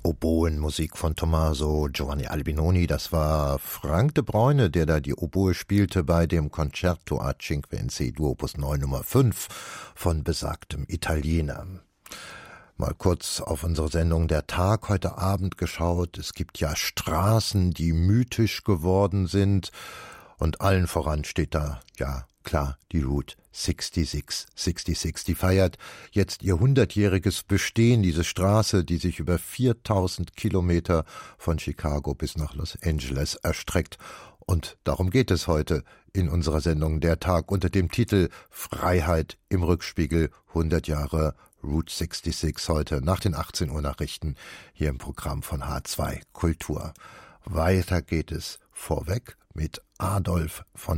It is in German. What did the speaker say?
Oboenmusik von Tommaso Giovanni Albinoni. Das war Frank de Bruyne, der da die Oboe spielte bei dem Concerto a Cinque in C-Dur Opus 9 Nummer 5 von besagtem Italiener. Mal kurz auf unsere Sendung Der Tag heute Abend geschaut. Es gibt ja Straßen, die mythisch geworden sind. Und allen voran steht da, ja klar, die Route 66. Die feiert jetzt ihr 100-jähriges Bestehen, diese Straße, die sich über 4000 Kilometer von Chicago bis nach Los Angeles erstreckt. Und darum geht es heute in unserer Sendung Der Tag unter dem Titel Freiheit im Rückspiegel, 100 Jahre Route 66 heute nach den 18 Uhr Nachrichten hier im Programm von H2 Kultur. Weiter geht es vorweg mit Adolf von